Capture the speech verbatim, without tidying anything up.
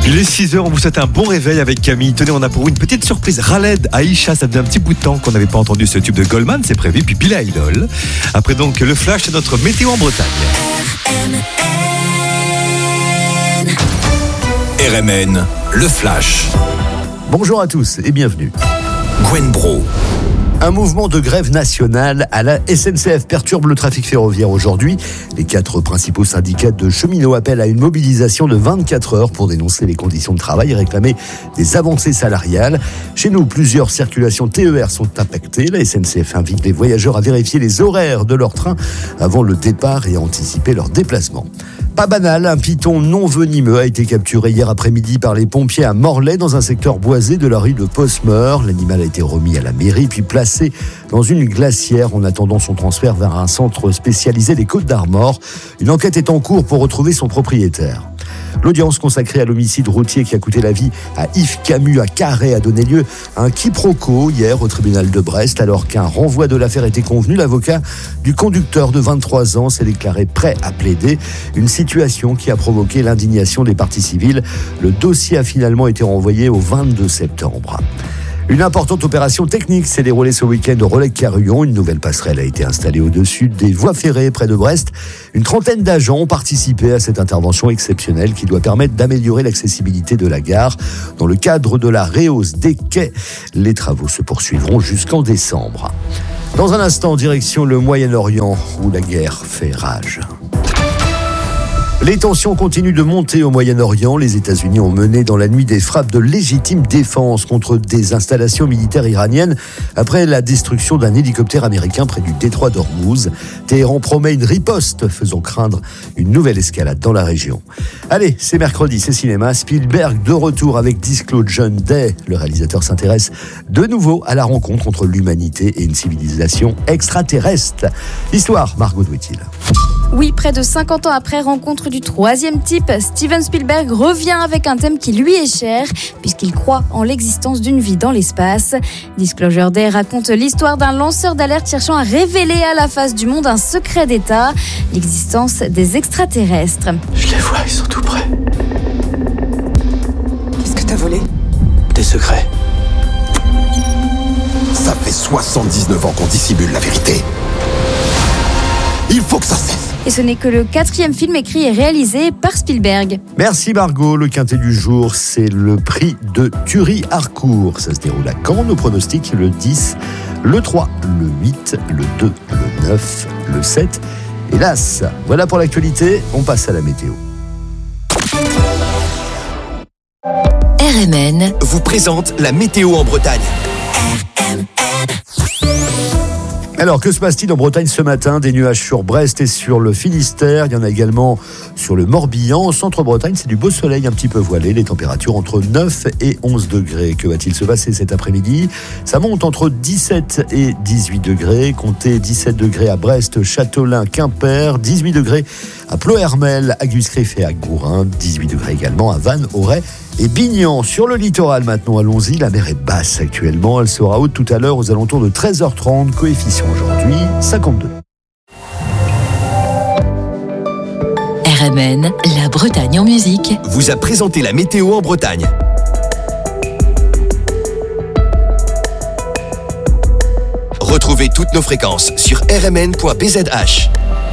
Il est six heures, on vous souhaite un bon réveil avec Camille. Tenez, on a pour vous une petite surprise. Khaled, Aïcha, ça faisait un petit bout de temps qu'on n'avait pas entendu ce tube de Goldman, c'est prévu, puis Billy Idol. Après donc le flash, c'est notre météo en Bretagne. R M N, le flash. Bonjour à tous et bienvenue. Gwen Bro. Un mouvement de grève nationale à la S N C F perturbe le trafic ferroviaire aujourd'hui. Les quatre principaux syndicats de cheminots appellent à une mobilisation de vingt-quatre heures pour dénoncer les conditions de travail et réclamer des avancées salariales. Chez nous, plusieurs circulations T E R sont impactées. La S N C F invite les voyageurs à vérifier les horaires de leur train avant le départ et à anticiper leur déplacement. Pas banal, un python non venimeux a été capturé hier après-midi par les pompiers à Morlaix dans un secteur boisé de la rue de Posmeur. L'animal a été remis à la mairie puis placé dans une glacière en attendant son transfert vers un centre spécialisé des Côtes-d'Armor. Une enquête est en cours pour retrouver son propriétaire. L'audience consacrée à l'homicide routier qui a coûté la vie à Yves Camus à Carhaix a donné lieu à un quiproquo hier au tribunal de Brest. Alors qu'un renvoi de l'affaire était convenu, l'avocat du conducteur de vingt-trois ans s'est déclaré prêt à plaider. Une situation qui a provoqué l'indignation des parties civiles. Le dossier a finalement été renvoyé au vingt-deux septembre. Une importante opération technique s'est déroulée ce week-end au Relecq-Carillon. Une nouvelle passerelle a été installée au-dessus des voies ferrées près de Brest. Une trentaine d'agents ont participé à cette intervention exceptionnelle qui doit permettre d'améliorer l'accessibilité de la gare. Dans le cadre de la rehausse des quais, les travaux se poursuivront jusqu'en décembre. Dans un instant, direction le Moyen-Orient où la guerre fait rage. Les tensions continuent de monter au Moyen-Orient. Les États-Unis ont mené dans la nuit des frappes de légitime défense contre des installations militaires iraniennes après la destruction d'un hélicoptère américain près du détroit d'Ormuz. Téhéran promet une riposte faisant craindre une nouvelle escalade dans la région. Allez, c'est mercredi, c'est cinéma. Spielberg de retour avec Disclosure Day. Le réalisateur s'intéresse de nouveau à la rencontre entre l'humanité et une civilisation extraterrestre. Histoire, Margot Douetil. Oui, près de cinquante ans après, rencontre du troisième type, Steven Spielberg revient avec un thème qui lui est cher, puisqu'il croit en l'existence d'une vie dans l'espace. Disclosure Day raconte l'histoire d'un lanceur d'alerte cherchant à révéler à la face du monde un secret d'État, l'existence des extraterrestres. Je les vois, ils sont tout près. Qu'est-ce que t'as volé ? Des secrets. Ça fait soixante-dix-neuf ans qu'on dissimule la vérité. Il faut que ça cesse. Et ce n'est que le quatrième film écrit et réalisé par Spielberg. Merci Margot. Le quintet du jour, c'est le prix de Thury-Harcourt. Ça se déroule à Caen. Nos pronostics, le dix, le trois, le huit, le deux, le neuf, le sept et l'As. Voilà pour l'actualité. On passe à la météo. R M N vous présente la météo en Bretagne. Alors, que se passe-t-il en Bretagne ce matin ? Des nuages sur Brest et sur le Finistère. Il y en a également sur le Morbihan. Au centre-Bretagne, c'est du beau soleil un petit peu voilé. Les températures entre neuf et onze degrés. Que va-t-il se passer cet après-midi ? Ça monte entre dix-sept et dix-huit degrés. Comptez dix-sept degrés à Brest, Châteaulin, Quimper. dix-huit degrés à Ploërmel, à Guscriff et à Gourin. dix-huit degrés également à Vannes, Auray et Bignan. Sur le littoral maintenant, allons-y. La mer est basse actuellement. Elle sera haute tout à l'heure aux alentours de treize heures trente. Coefficient aujourd'hui cinquante-deux. R M N, la Bretagne en musique, vous a présenté la météo en Bretagne. Retrouvez toutes nos fréquences sur r m n point b z h.